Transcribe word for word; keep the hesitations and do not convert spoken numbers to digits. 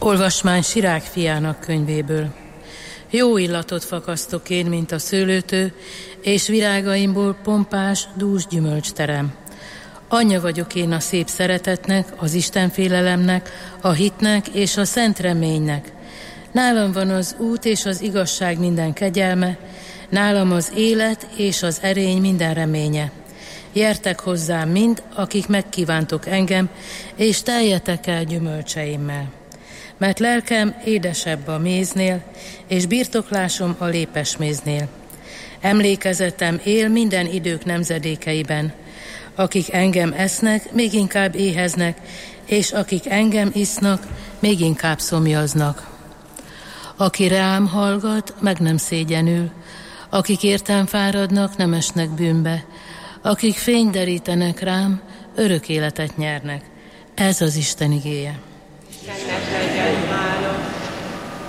Olvasmány Sirák fiának könyvéből. Jó illatot fakasztok én, mint a szőlőtő, és virágaimból pompás, dús gyümölcs terem. Anyja vagyok én a szép szeretetnek, az istenfélelemnek, a hitnek és a szent reménynek. Nálam van az út és az igazság minden kegyelme, nálam az élet és az erény minden reménye. Gyertek hozzám mind, akik megkívántok engem, és teljetek el gyümölcseimmel. Mert lelkem édesebb a méznél, és birtoklásom a lépesméznél. Emlékezetem él minden idők nemzedékeiben. Akik engem esznek, még inkább éheznek, és akik engem isznak, még inkább szomjaznak. Aki rám hallgat, meg nem szégyenül, akik értem fáradnak, nem esnek bűnbe, akik fényt derítenek rám, örök életet nyernek. Ez az Isten igéje.